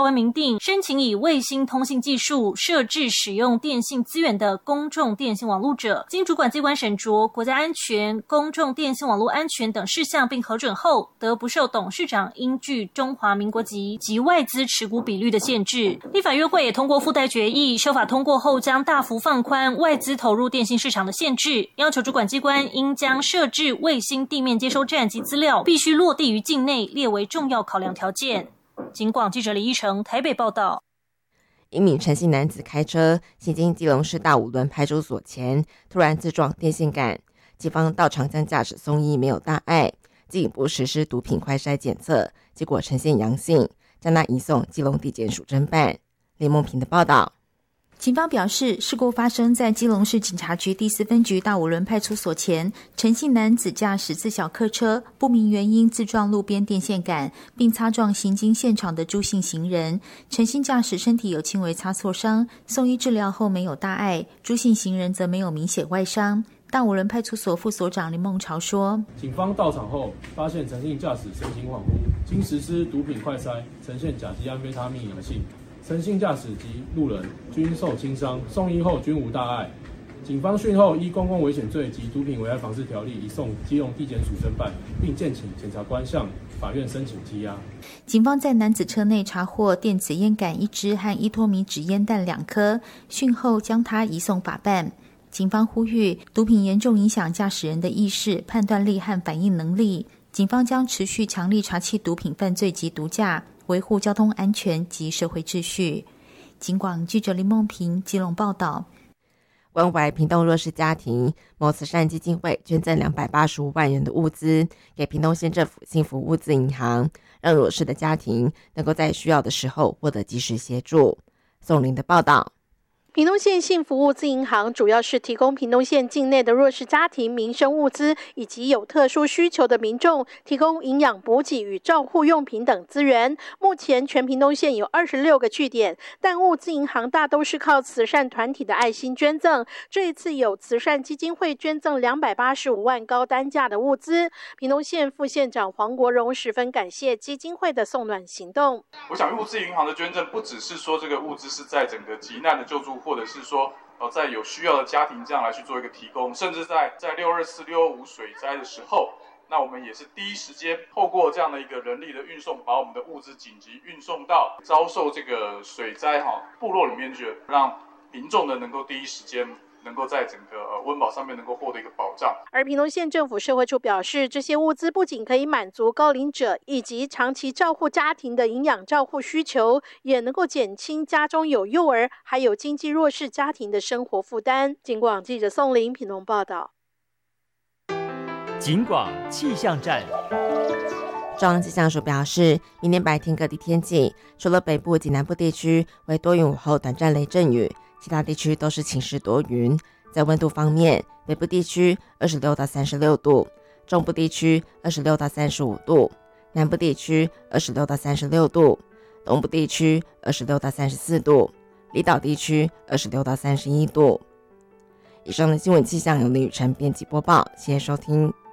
湾民定申请以卫星通信技术设置使用电信资源的公众电信网络者，经主管机关审酌国家安全、公众电信网络安全等事项并核准后，得不受董事长应具中华民国籍及外资持股比率的限制。立法院会也通过附带决议，修法通过后将大幅放宽外资投入电信市场的限制，要求主管机关应将设置卫星地面接收站及资料必须落地于境内列为重要考量条件。警广记者李依成台北报道。 一名陈姓男子开车行经基隆市大五轮派出所前，突然自撞电线杆，警方到场将驾驶送医，没有大碍，进一步实施毒品快筛检测，结果呈现阳性，将他移送基隆地检署侦办。林梦平的报道。 警方表示，事故发生在基隆市警察局第4分局大五轮派出所前，陈姓男子驾驶自小客车，不明原因自撞路边电线杆，并擦撞行经现场的朱姓行人。陈姓驾驶身体有轻微擦挫伤，送医治疗后没有大碍，朱姓行人则没有明显外伤。大五轮派出所副所长林梦潮说， 警方到场后发现陈姓驾驶神情恍惚，经实施毒品快筛呈现甲基安非他命阳性，陈姓驾驶及路人均受轻伤，送医后均无大碍。警方讯后依公共危险罪及毒品危害防治条例移送基隆地检署侦办，并建请检察官向法院申请羁押。 警方在男子车内查获电子烟杆1支和依托米纸烟弹2颗，讯后将他移送法办。警方呼吁，毒品严重影响驾驶人的意识、判断力和反应能力。警方将持续强力查缉毒品犯罪及毒驾，维护交通安全及社会秩序。警广记者林梦平基隆报道。 关怀屏东弱势家庭，某慈善基金会捐赠285万元的物资给屏东县政府幸福物资银行，让弱势的家庭能够在需要的时候获得及时协助。宋林的报道。 屏东县幸福物资银行主要是提供屏东县境内的弱势家庭民生物资，以及有特殊需求的民众提供营养补给与照护用品等资源。目前全屏东县有26个据点，但物资银行大都是靠慈善团体的爱心捐赠。这一次有慈善基金会捐赠285万高单价的物资，屏东县副县长黄国荣十分感谢基金会的送暖行动。 我想物资银行的捐赠不只是说这个物资是在整个急难的救助，或者是说在有需要的家庭这样来去做一个提供，甚至在624、625水灾的时候，那我们也是第一时间透过这样的一个人力的运送，把我们的物资紧急运送到遭受这个水灾部落里面去，让民众呢能够第一时间能够在整个温饱上面能够获得一个保障。 而屏东县政府社会处表示，这些物资不仅可以满足高龄者以及长期照护家庭的营养照护需求，也能够减轻家中有幼儿还有经济弱势家庭的生活负担。警广记者宋林屏东报道。 警广气象站。 中央气象署表示，明天白天各地天气，除了北部及南部地区为多云午后短暂雷阵雨，其他地区都是晴时多云。在温度方面，北部地区26到36度，中部地区26到35度，南部地区26到36度，东部地区26到34度，离岛地区26到31度。以上的新闻气象由林雨辰编辑播报，谢谢收听。